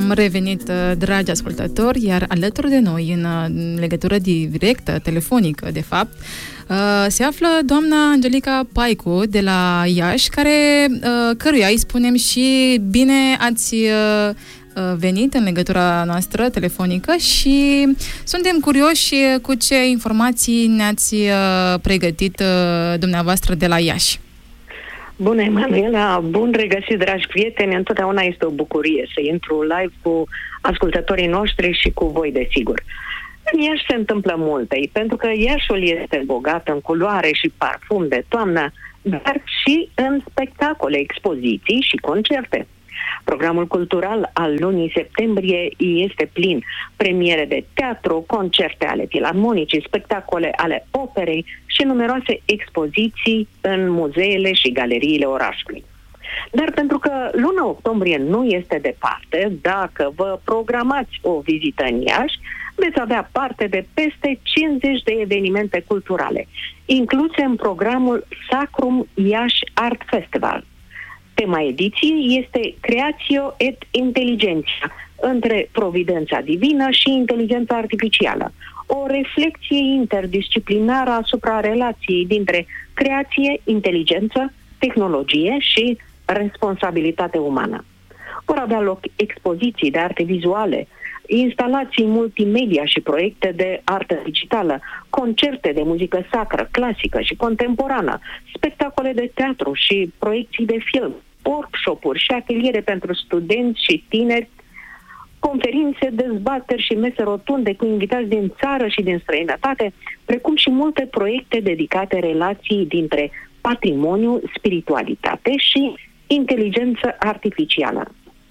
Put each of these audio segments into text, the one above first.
Am revenit, dragi ascultători, iar alături de noi, în legătură directă, telefonică, de fapt, se află doamna Angelica Paicu de la Iași, căruia îi spunem și bine ați venit în legătura noastră telefonică și suntem curioși cu ce informații ne-ați pregătit dumneavoastră de la Iași. Bună, Emanuela! Bun regăsit, dragi prieteni! Întotdeauna este o bucurie să intru live cu ascultătorii noștri și cu voi, desigur. În Iași se întâmplă multe, pentru că Iașul este bogat în culoare și parfum de toamnă, dar și în spectacole, expoziții și concerte. Programul cultural al lunii septembrie este plin. Premiere de teatru, concerte ale filarmonicii, spectacole ale operei și numeroase expoziții în muzeele și galeriile orașului. Dar pentru că luna octombrie nu este departe, dacă vă programați o vizită în Iași, veți avea parte de peste 50 de evenimente culturale, incluse în programul Sacrum Iași Art Festival. Tema ediției este Creatio et Intelligentia, între providența divină și inteligența artificială, o reflecție interdisciplinară asupra relației dintre creație, inteligență, tehnologie și responsabilitate umană. Vor avea loc expoziții de arte vizuale, instalații multimedia și proiecte de artă digitală, concerte de muzică sacră, clasică și contemporană, spectacole de teatru și proiecții de film, workshop-uri și ateliere pentru studenți și tineri, conferințe, dezbateri și mese rotunde cu invitați din țară și din străinătate, precum și multe proiecte dedicate relației dintre patrimoniu, spiritualitate și inteligență artificială.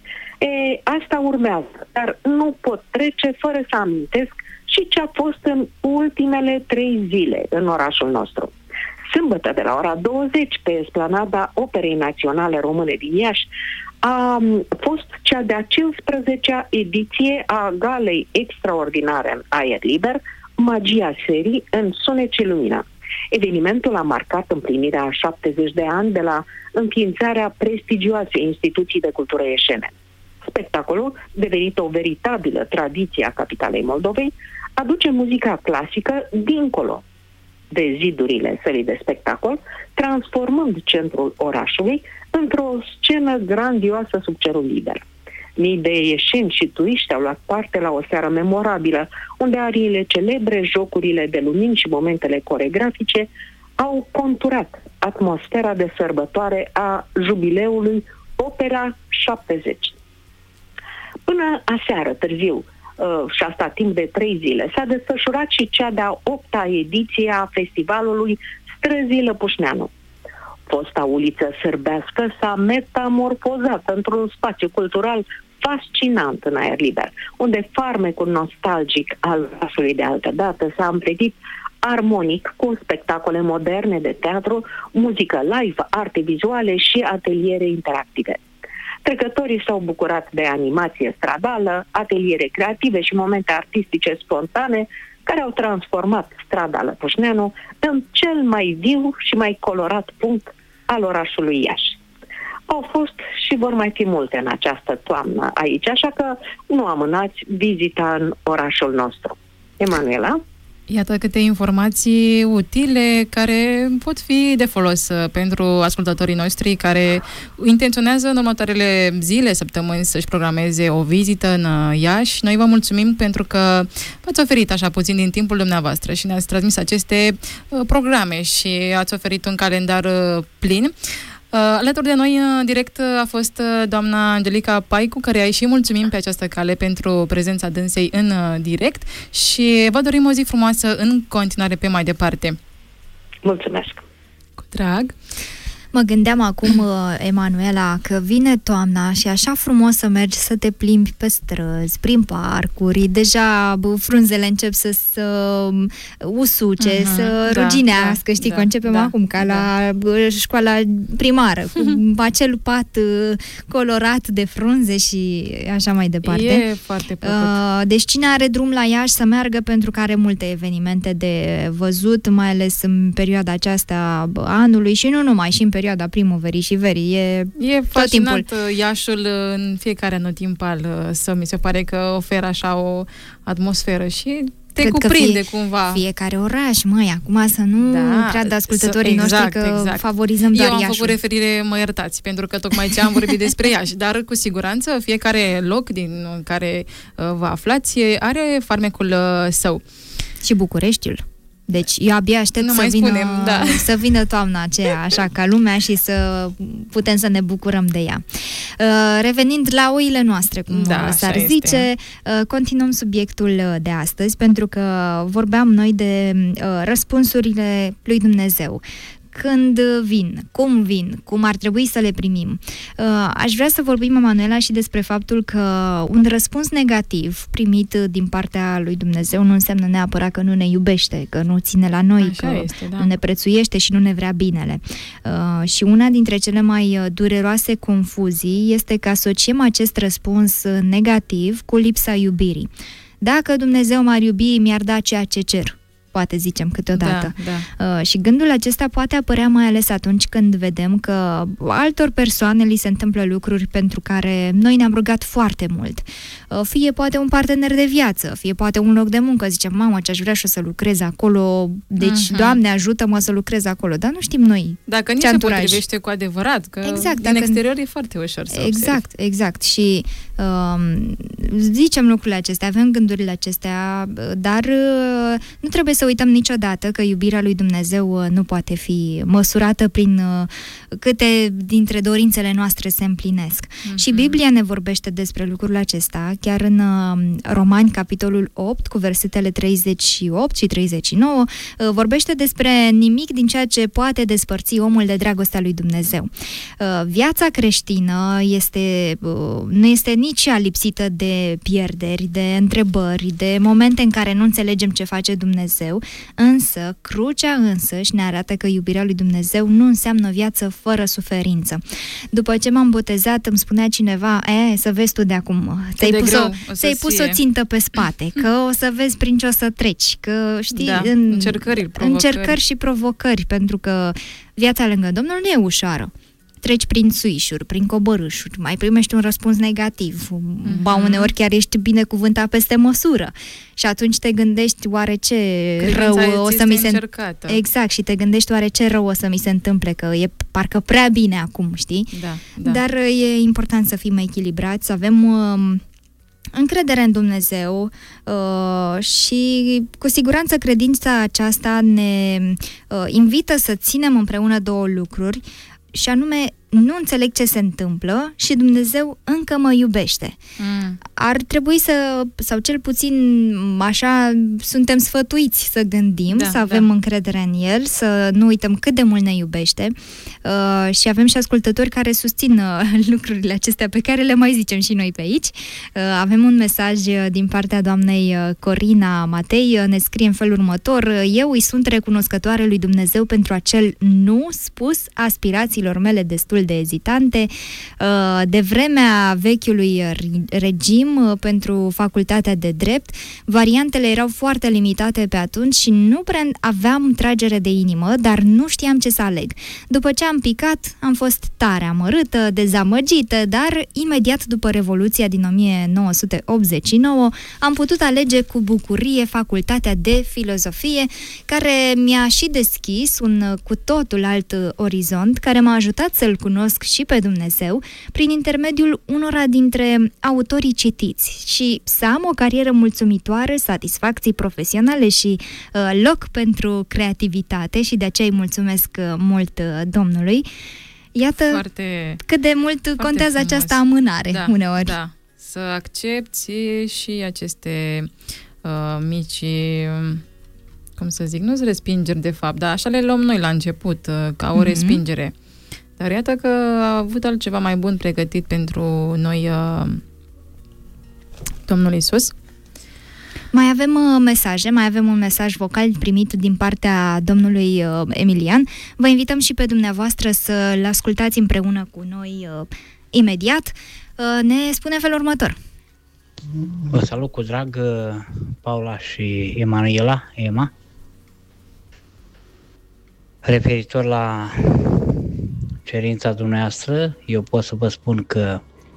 Asta urmează, dar nu pot trece fără să amintesc și ce a fost în ultimele 3 zile în orașul nostru. Sâmbătă, de la ora 20, pe esplanada Operei Naționale Române din Iași, a fost cea de-a 15-a ediție a galei extraordinare în aer liber, Magia serii în sunet și lumină. Evenimentul a marcat împlinirea a 70 de ani de la înființarea prestigioasei instituții de cultură ieșene. Spectacolul, devenit o veritabilă tradiție a capitalei Moldovei, aduce muzica clasică dincolo de zidurile sălii de spectacol, transformând centrul orașului într-o scenă grandioasă sub cerul liber. Mii de ieșeni și turiști au luat parte la o seară memorabilă, unde ariile celebre, jocurile de lumini și momentele coregrafice au conturat atmosfera de sărbătoare a jubileului Opera 70. Până aseară târziu, și asta timp de 3 zile, s-a desfășurat și cea de-a 8-a ediție a festivalului Străzii Lăpușneanu. Fosta uliță sârbească s-a metamorfozat într-un spațiu cultural fascinant în aer liber, unde farmecul nostalgic al orașului de altădată s-a împletit armonic cu spectacole moderne de teatru, muzică live, arte vizuale și ateliere interactive. Trecătorii s-au bucurat de animație stradală, ateliere creative și momente artistice spontane care au transformat strada Lăpușneanu în cel mai viu și mai colorat punct al orașului Iași. Au fost și vor mai fi multe în această toamnă aici, așa că nu amânați vizita în orașul nostru. Emanuela? Iată câte informații utile care pot fi de folos pentru ascultătorii noștri care intenționează în următoarele zile, săptămâni să-și programeze o vizită în Iași. Noi vă mulțumim pentru că v-ați oferit așa puțin din timpul dumneavoastră și ne-ați transmis aceste programe și ați oferit un calendar plin. Alături de noi, în direct, a fost doamna Angelica Paicu, căreia îi și mulțumim pe această cale pentru prezența dânsei în direct și vă dorim o zi frumoasă în continuare pe mai departe. Mulțumesc! Cu drag! Mă gândeam acum, Emanuela, că vine toamna și așa frumos să mergi să te plimbi pe străzi, prin parcuri, deja frunzele încep să usuce, să ruginească, știi, că începem acum ca la școala primară, cu acel pat colorat de frunze și așa mai departe. E foarte plăcut. Deci cine are drum la Iași să meargă pentru că are multe evenimente de văzut, mai ales în perioada aceasta anului și nu numai, și în perioada perioada primăverii și verii. E tot timpul. fascinant Iașul în fiecare anotimpal său. Mi se pare că oferă așa o atmosferă și te cuprinde cumva. Fiecare oraș, măi, acum să nu creadă ascultătorii noștri că favorizăm doar Iașul. Eu am făcut referire, mă iertați, pentru că tocmai ce am vorbit despre Iași, dar cu siguranță fiecare loc din care vă aflați are farmecul său. Și Bucureștiul. Deci eu abia aștept să vină toamna aceea, așa ca lumea, și să putem să ne bucurăm de ea. Revenind la oile noastre, cum s-ar zice, continuăm subiectul de astăzi, pentru că vorbeam noi de răspunsurile lui Dumnezeu. Când vin, cum ar trebui să le primim. Aș vrea să vorbim, Emanuela, și despre faptul că un răspuns negativ primit din partea lui Dumnezeu nu înseamnă neapărat că nu ne iubește, că nu ține la noi, nu ne prețuiește și nu ne vrea binele. Și una dintre cele mai dureroase confuzii este că asociem acest răspuns negativ cu lipsa iubirii. Dacă Dumnezeu m-ar iubi, mi-ar da ceea ce cer. Poate zicem câteodată. Și gândul acesta poate apărea mai ales atunci când vedem că altor persoane li se întâmplă lucruri pentru care noi ne-am rugat foarte mult. Fie poate un partener de viață, fie poate un loc de muncă. Zicem, mamă, ce-aș vrea și să lucrez acolo, deci, Doamne, ajută-mă să lucrez acolo. Dar nu știm noi. Dacă nici se potrivește cu adevărat, că din exterior e foarte ușor să observi. Exact. Și zicem lucrurile acestea, avem gândurile acestea, dar nu trebuie să uităm niciodată că iubirea lui Dumnezeu nu poate fi măsurată prin câte dintre dorințele noastre se împlinesc. Și Biblia ne vorbește despre lucrul acesta, chiar în Romani, capitolul 8, cu versetele 38 și 39, vorbește despre nimic din ceea ce poate despărți omul de dragostea lui Dumnezeu. Viața creștină nu este nici ea lipsită de pierderi, de întrebări, de momente în care nu înțelegem ce face Dumnezeu, însă crucea însăși ne arată că iubirea lui Dumnezeu nu înseamnă viață fără suferință. După ce m-am botezat, îmi spunea cineva, să vezi tu de acum, ți-ai pus o țintă pe spate, că o să vezi prin ce o să treci, că știi, încercări și provocări, pentru că viața lângă Domnul nu e ușoară. Treci prin suișuri, prin coborâșuri, mai primești un răspuns negativ, ba uneori chiar ești binecuvântat peste măsură. Și atunci te gândești, oare ce rău o să mi se întâmple? Exact, și te gândești, oare ce rău o să mi se întâmple, că e parcă prea bine acum, știi? Da. Dar e important să fim echilibrați, să avem încredere în Dumnezeu și cu siguranță credința aceasta ne invită să ținem împreună două lucruri, și anume, nu înțeleg ce se întâmplă și Dumnezeu încă mă iubește. Ar trebui sau cel puțin așa suntem sfătuiți să gândim, să avem încredere în El, să nu uităm cât de mult ne iubește, și avem și ascultători care susțin lucrurile acestea pe care le mai zicem și noi pe aici. Avem un mesaj din partea doamnei Corina Matei, ne scrie în felul următor: eu îi sunt recunoscătoare lui Dumnezeu pentru acel nu spus aspirațiilor mele destul de ezitante. De vremea vechiului regim pentru facultatea de drept, variantele erau foarte limitate pe atunci și nu prea aveam tragere de inimă, dar nu știam ce să aleg. După ce am picat, am fost tare amărâtă, dezamăgită, dar imediat după Revoluția din 1989 am putut alege cu bucurie facultatea de filozofie, care mi-a și deschis un cu totul alt orizont, care m-a ajutat să-L cunosc și pe Dumnezeu prin intermediul unora dintre autorii citiți și să am o carieră mulțumitoare, satisfacții profesionale și loc pentru creativitate, și de aceea îi mulțumesc mult Domnului. Iată cât de mult contează frumos această amânare uneori. Da, să accepti și aceste mici, cum să zic, nu-s respingeri de fapt, dar așa le luăm noi la început, ca o respingere. Dar iată că a avut altceva mai bun pregătit pentru noi Domnul Iisus. Mai avem un mesaj vocal primit din partea domnului Emilian. Vă invităm și pe dumneavoastră să-l ascultați împreună cu noi imediat. Ne spune felul următor. Vă salut cu drag, Paula și Ema. Referitor la cerința dumneavoastră, eu pot să vă spun că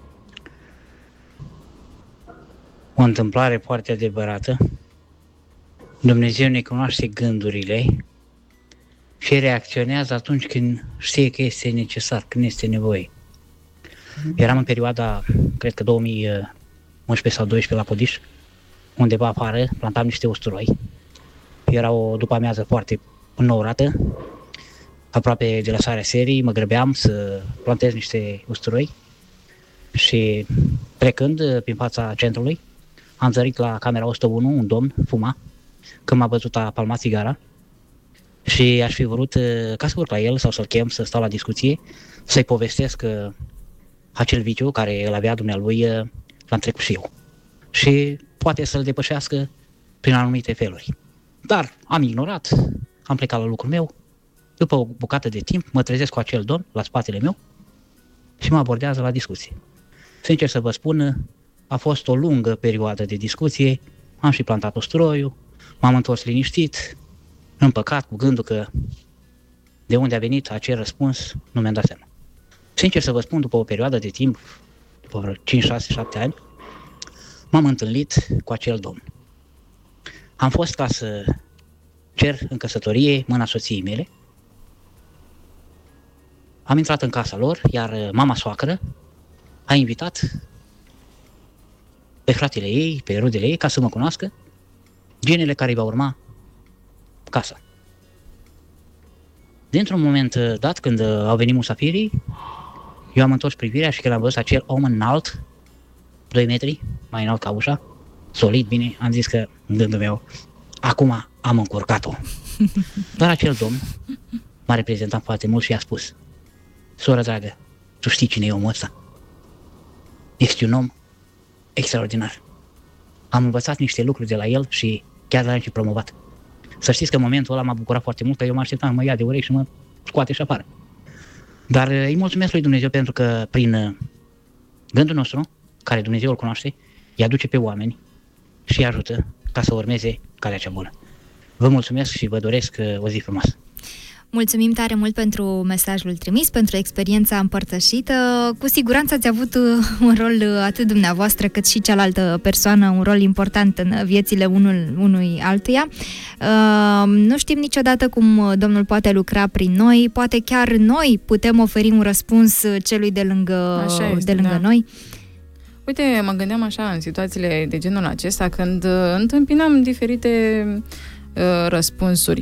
o întâmplare foarte adevărată. Dumnezeu ne cunoaște gândurile și reacționează atunci când știe că este necesar, când este nevoie. Eram în perioada, cred că 2011 sau 2012 la Podiș, undeva afară, plantam niște usturoi. Era o după-amiază foarte înnourată, aproape de lăsarea serii, mă grăbeam să plantez niște usturoi și trecând prin fața centrului, am zărit la camera 101 un domn fuma, când m-a văzut a palmat țigara și aș fi vrut ca să urc la el sau să-l chem să stau la discuție, să-i povestesc acel viciu care îl avea dumnealui, l-am trecut și eu. Și poate să-l depășească prin anumite feluri. Dar am ignorat, am plecat la lucrul meu, după o bucată de timp mă trezesc cu acel domn la spatele meu și mă abordează la discuție. Sincer să vă spun, a fost o lungă perioadă de discuție, am și plantat usturoiul, m-am întors liniștit, împăcat cu gândul că de unde a venit acel răspuns nu mi-am dat seama. Sincer să vă spun, după o perioadă de timp, după vreo 5, 6, 7 ani, m-am întâlnit cu acel domn. Am fost ca să cer în căsătorie mâna soției mele. Am intrat în casa lor, iar mama soacră a invitat pe fratele ei, pe rudele ei, ca să mă cunoască genele care îi va urma casa. Dintr-un moment dat, când au venit musafirii, eu am întors privirea și când am văzut acel om înalt, 2 metri, mai înalt ca ușa, solid, bine, am zis că în gândul meu, acum am încurcat-o. Dar acel domn m-a reprezentat foarte mult și i-a spus: soră dragă, tu știi cine e omul ăsta? Este un om extraordinar. Am învățat niște lucruri de la el și chiar l-am și promovat. Să știți că în momentul ăla m-a bucurat foarte mult, că eu mă așteptam, mă ia de urechi și mă scoate și afară. Dar îi mulțumesc lui Dumnezeu pentru că prin gândul nostru, care Dumnezeu îl cunoaște, îi aduce pe oameni și îi ajută ca să urmeze calea cea bună. Vă mulțumesc și vă doresc o zi frumoasă. Mulțumim tare mult pentru mesajul trimis, pentru experiența împărtășită. Cu siguranță ați avut un rol, atât dumneavoastră cât și cealaltă persoană, un rol important în viețile unui altuia. Nu știm niciodată cum Domnul poate lucra prin noi, poate chiar noi putem oferi un răspuns celui de lângă noi. Uite, mă gândeam așa în situațiile de genul acesta, când întâmpinăm diferite răspunsuri.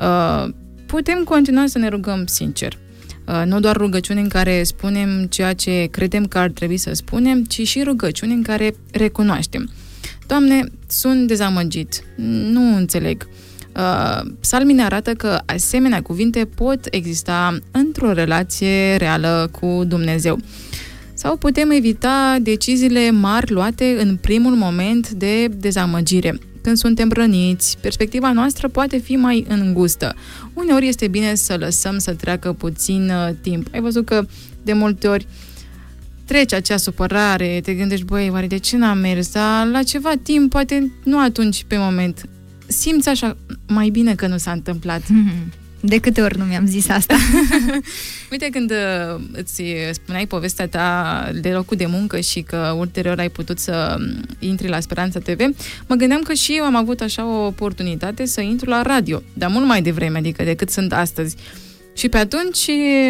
Putem continua să ne rugăm sincer. Nu doar rugăciuni în care spunem ceea ce credem că ar trebui să spunem, ci și rugăciuni în care recunoaștem: Doamne, sunt dezamăgit, nu înțeleg. Psalmii ne arată că asemenea cuvinte pot exista într-o relație reală cu Dumnezeu. Sau putem evita deciziile mari luate în primul moment de dezamăgire. Când suntem răniți, perspectiva noastră poate fi mai îngustă. Uneori este bine să lăsăm să treacă puțin timp. Ai văzut că de multe ori trece acea supărare, te gândești, băi, oare de ce n-am mers? Dar la ceva timp, poate nu atunci pe moment, simți așa mai bine că nu s-a întâmplat. De câte ori nu mi-am zis asta? Uite, când îți spuneai povestea ta de locul de muncă și că ulterior ai putut să intri la Speranța TV, mă gândeam că și eu am avut așa o oportunitate să intru la radio, dar mult mai devreme, adică decât sunt astăzi. Și pe atunci,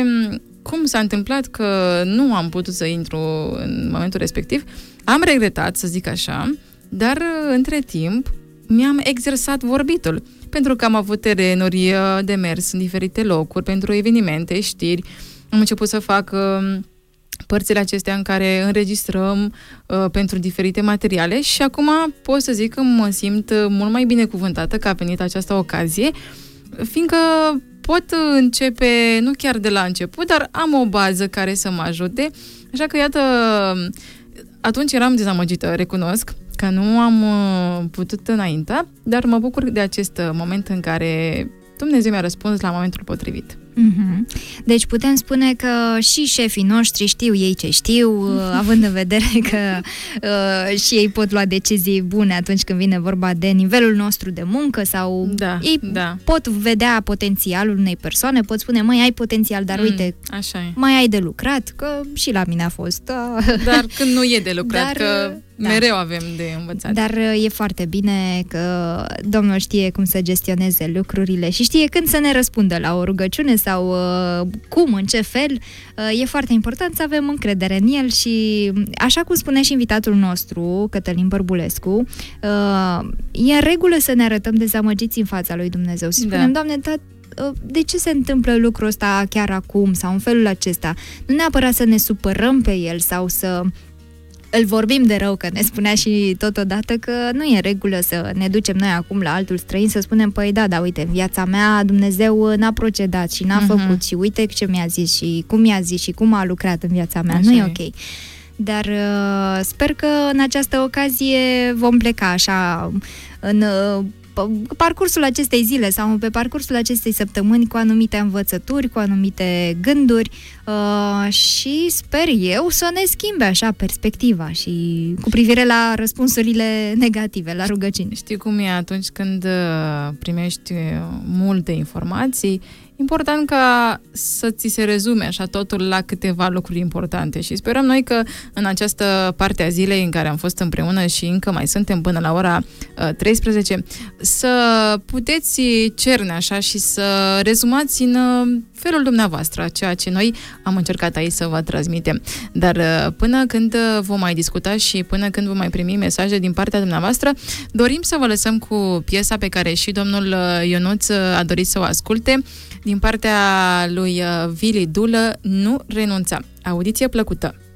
cum s-a întâmplat că nu am putut să intru în momentul respectiv, am regretat, să zic așa, dar între timp mi-am exersat vorbitul, pentru că am avut terenuri de mers în diferite locuri, pentru evenimente, știri. Am început să fac părțile acestea în care înregistrăm pentru diferite materiale și acum pot să zic că mă simt mult mai binecuvântată că a venit această ocazie, fiindcă pot începe, nu chiar de la început, dar am o bază care să mă ajute. Așa că, iată, atunci eram dezamăgită, recunosc, că nu am putut înainta, dar mă bucur de acest moment în care Dumnezeu mi-a răspuns la momentul potrivit. Deci putem spune că și șefii noștri știu ei ce știu, având în vedere că și ei pot lua decizii bune atunci când vine vorba de nivelul nostru de muncă sau ei pot vedea potențialul unei persoane, pot spune, măi, ai potențial, dar uite, așa e. mai ai de lucrat, că și la mine a fost. Dar când nu e de lucrat, că mereu avem de învățat. Dar e foarte bine că Domnul știe cum să gestioneze lucrurile și știe când să ne răspundă la o rugăciune sau cum, în ce fel. E foarte important să avem încredere în El și, așa cum spunea și invitatul nostru, Cătălin Bărbulescu, e în regulă să ne arătăm dezamăgiți în fața lui Dumnezeu. Să spunem, Doamne, de ce se întâmplă lucrul ăsta chiar acum sau în felul acesta? Nu neapărat să ne supărăm pe El sau să îl vorbim de rău, că ne spunea și totodată că nu e în regulă să ne ducem noi acum la altul străin să spunem, păi da, uite, în viața mea Dumnezeu n-a procedat și n-a făcut și uite ce mi-a zis și cum mi-a zis și cum a lucrat în viața mea. Așa nu e ok. Dar sper că în această ocazie vom pleca așa în parcursul acestei zile sau pe parcursul acestei săptămâni cu anumite învățături, cu anumite gânduri și sper eu să ne schimbe așa perspectiva și cu privire la răspunsurile negative, la rugăciuni. Știi cum e atunci când primești multe informații, important ca să ți se rezume așa totul la câteva lucruri importante și sperăm noi că în această parte a zilei în care am fost împreună și încă mai suntem până la ora 13, să puteți cerne așa și să rezumați în felul dumneavoastră ceea ce noi am încercat aici să vă transmitem. Dar până când vom mai discuta și până când vom mai primi mesaje din partea dumneavoastră, dorim să vă lăsăm cu piesa pe care și domnul Ionuț a dorit să o asculte din partea lui Vili Dulă, Nu renunța. Audiție plăcută!